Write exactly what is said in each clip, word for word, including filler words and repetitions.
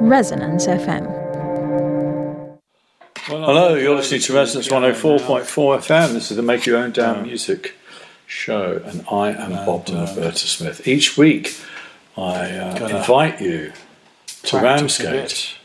Resonance F M. Hello, you're listening to Resonance one oh four point four F M. This is the Make Your Own Damn Music show, and I am Bob Roberta Smith. Each week, I uh, invite you to Ramsgate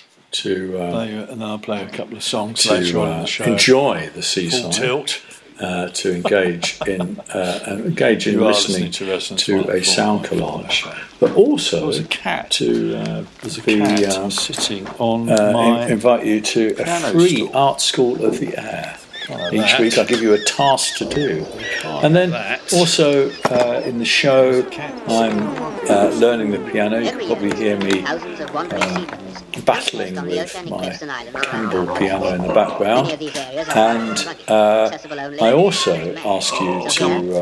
to uh, play, and then I'll play a couple of songs to later on in uh, the show. enjoy the seaside. Full tilt. Uh, to engage in uh, engage in You are listening listening to, to a sound collage, but There also was a cat. to uh, There's a the, cat um, sitting on uh, my in- invite you to a piano free stool. art school of the air. Like Each that. week I give you a task to do. Like And then that. also uh, in the show I'm uh, learning the piano. You can probably hear me uh, battling with my handle piano in the background. And uh, I also ask you to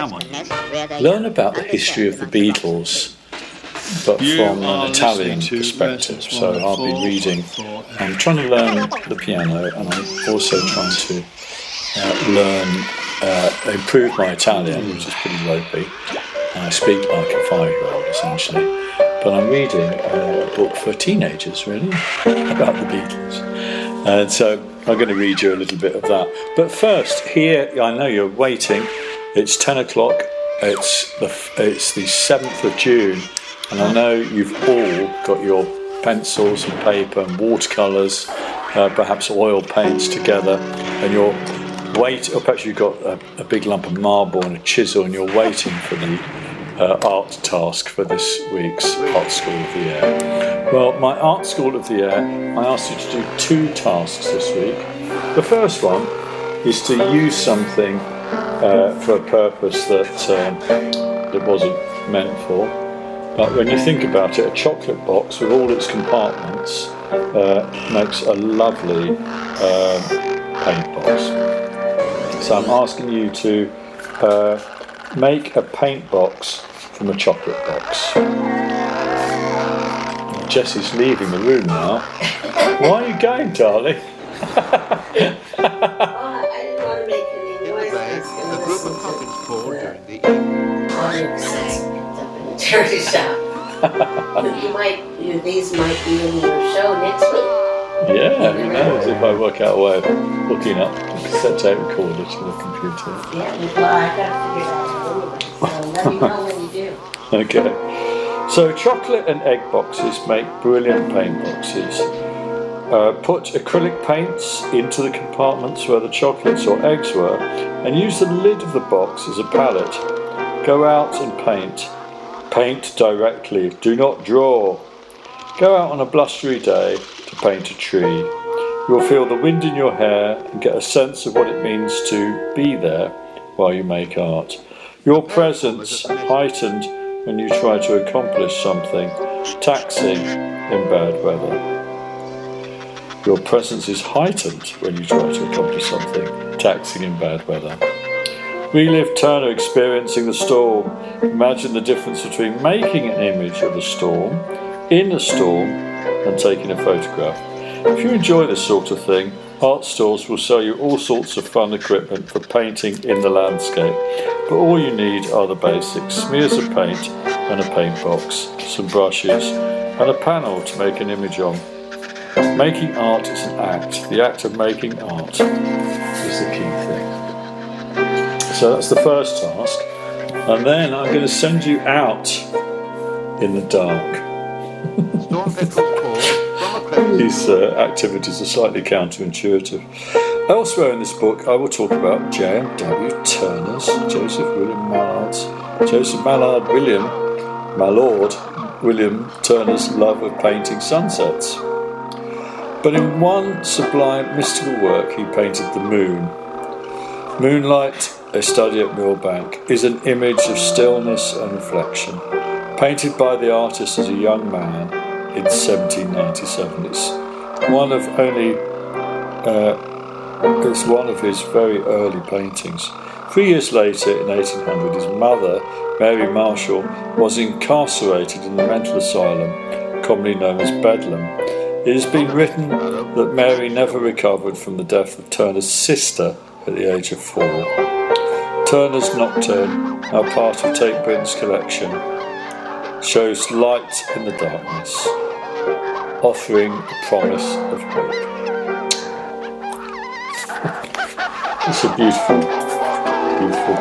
uh, learn about the history of the Beatles, but You from are an Italian listening to perspective. Resonance So I'll be one oh four reading. point four I'm trying to learn the piano, and I'm also trying to uh, learn, uh, improve my Italian, which is pretty ropey. And I speak like a five-year-old essentially. But I'm reading a book for teenagers, really, about the Beatles. And so I'm going to read you a little bit of that. But first, here, I know you're waiting. It's ten o'clock. It's the it's the seventh of June. And I know you've all got your pencils and paper and watercolours, uh, perhaps oil paints together, and you're wait, or perhaps you've got a, a big lump of marble and a chisel, and you're waiting for the uh, art task for this week's Art School of the Air. Well, my Art School of the Air, I asked you to do two tasks this week. The first one is to use something uh, for a purpose that um, it wasn't meant for. But when you think about it, a chocolate box with all its compartments uh, makes a lovely um, paint box. So I'm asking you to uh, make a paint box from a chocolate box. Jessie's leaving the room now. Why are you going, darling? Oh, I didn't want to make any noise. The group of copies for during the Charity shop. you might, you, these might be in your show next week. Yeah, who knows if I work out a way of hooking up a cassette tape recorder to the computer. Yeah, well, I got to figure that out anyway. So let me know when you do. Okay. So chocolate and egg boxes make brilliant paint boxes. Uh, put acrylic paints into the compartments where the chocolates or eggs were, and use the lid of the box as a palette. Go out and paint. Paint directly, do not draw. Go out on a blustery day to paint a tree. You'll feel the wind in your hair and get a sense of what it means to be there while you make art. Your presence heightened when you try to accomplish something taxing in bad weather. Your presence is heightened when you try to accomplish something taxing in bad weather. Relive Turner experiencing the storm. Imagine the difference between making an image of the storm, in a storm, and taking a photograph. If you enjoy this sort of thing, art stores will sell you all sorts of fun equipment for painting in the landscape. But all you need are the basics: smears of paint and a paint box, some brushes, and a panel to make an image on. Making art is an act. The act of making art is the key thing. So that's the first task, and then I'm going to send you out in the dark. These uh, activities are slightly counterintuitive. Elsewhere in this book, I will talk about J and W Turner's, Joseph William Mallard's, Joseph Mallard William, Mallord William Turner's love of painting sunsets. But in one sublime mystical work, he painted the moon. Moonlight, a study at Millbank, is an image of stillness and reflection, painted by the artist as a young man in seventeen ninety-seven. It's one of only, uh, it's one of his very early paintings. Three years later, in eighteen hundred, his mother, Mary Marshall, was incarcerated in the mental asylum, commonly known as Bedlam. It has been written that Mary never recovered from the death of Turner's sister at the age of four. Turner's Nocturne, now part of Tate Britain's collection, shows light in the darkness. offering a promise of hope. It's a beautiful, beautiful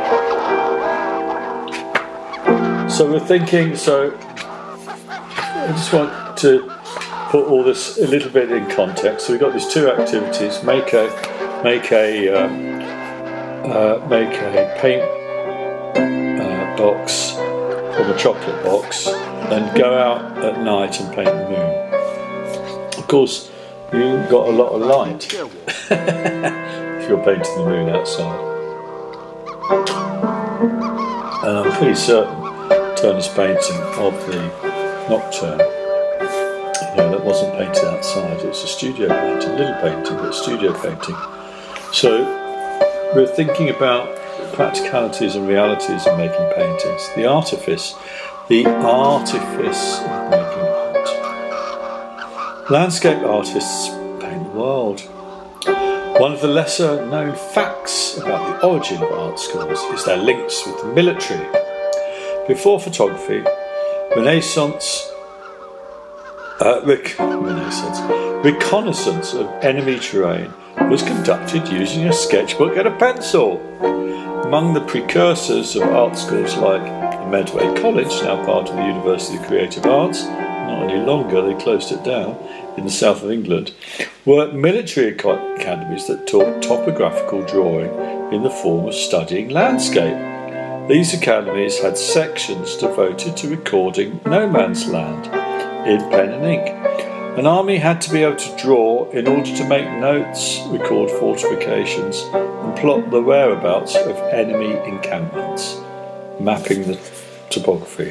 painting. So we're thinking, so I just want to put all this a little bit in context. So we've got these two activities: make a, make a, um, uh, make a paint uh, box from a chocolate box, and go out at night and paint the moon. Of course, you've got a lot of light if you're painting the moon outside. And I'm pretty certain Turner's painting of the Nocturne, you know, that wasn't painted outside. It was a studio painting, little painting, but studio painting. So we're thinking about practicalities and realities of making paintings. The artifice, the artifice of making art. Landscape artists paint the world. One of the lesser known facts about the origin of art schools is their links with the military. Before photography, Renaissance, uh, rec- Renaissance, reconnaissance of enemy terrain was conducted using a sketchbook and a pencil. Among the precursors of art schools like Medway College, now part of the University of Creative Arts, not any longer, they closed it down, in the south of England, were military academies that taught topographical drawing in the form of studying landscape. These academies had sections devoted to recording no man's land in pen and ink. An army had to be able to draw in order to make notes, record fortifications, and plot the whereabouts of enemy encampments, mapping the topography.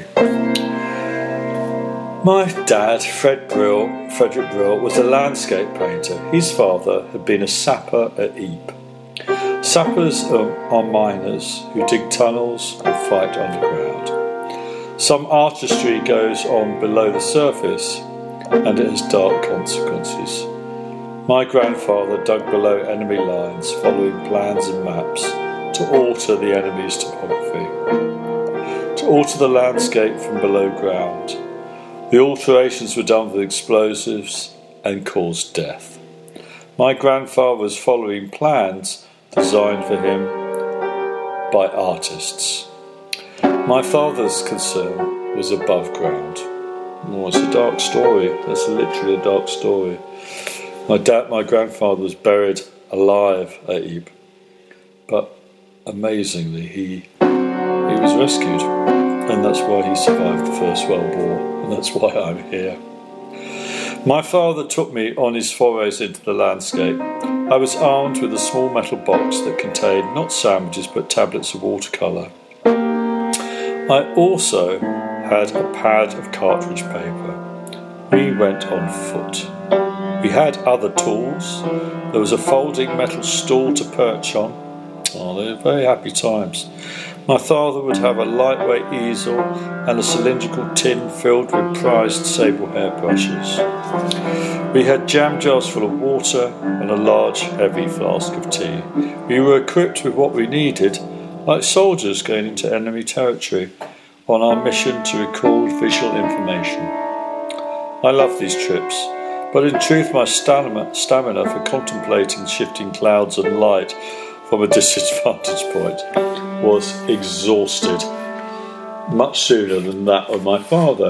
My dad, Fred Brill, Frederick Brill, was a landscape painter. His father had been a sapper at Ypres. Sappers are, are miners who dig tunnels and fight underground. Some artistry goes on below the surface, and it has dark consequences. My grandfather dug below enemy lines, following plans and maps to alter the enemy's topography, to alter the landscape from below ground. The alterations were done with explosives and caused death. My grandfather was following plans designed for him by artists. My father's concern was above ground. Oh, it's a dark story. That's literally a dark story. My dad, my grandfather was buried alive at Ypres, but amazingly, he he was rescued, and that's why he survived the First World War, and that's why I'm here. My father took me on his forays into the landscape. I was armed with a small metal box that contained not sandwiches but tablets of watercolour. I also had a pad of cartridge paper. We went on foot. We had other tools. There was a folding metal stool to perch on. Oh, they were very happy times. My father would have a lightweight easel and a cylindrical tin filled with prized sable hair brushes. We had jam jars full of water and a large, heavy flask of tea. We were equipped with what we needed, like soldiers going into enemy territory on our mission to record visual information. I loved these trips, but in truth my stamina, stamina for contemplating shifting clouds and light from a disadvantage point was exhausted much sooner than that of my father.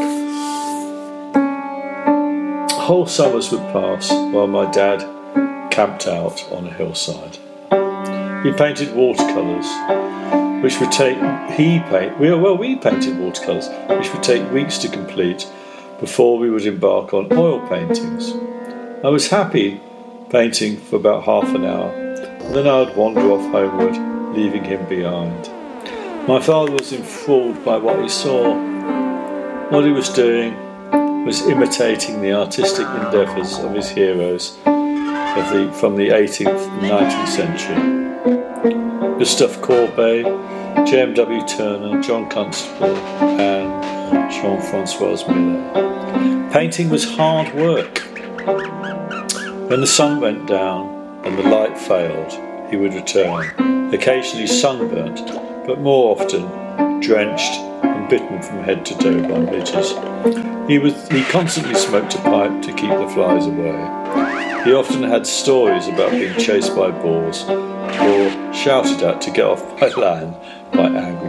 Whole summers would pass while my dad camped out on a hillside. He painted watercolours, which would take he paint we well we painted watercolours, which would take weeks to complete before we would embark on oil paintings. I was happy painting for about half an hour, and then I would wander off homeward, leaving him behind. My father was enthralled by what he saw. What he was doing was imitating the artistic endeavours of his heroes of the, from the eighteenth and nineteenth century. Gustave Courbet, J M W Turner, John Constable and Jean-François Millet. Painting was hard work. When the sun went down and the light failed, he would return, occasionally sunburnt, but more often drenched and bitten from head to toe by midges. He was he constantly smoked a pipe to keep the flies away. He often had stories about being chased by boars or shouted at to get off by land by angry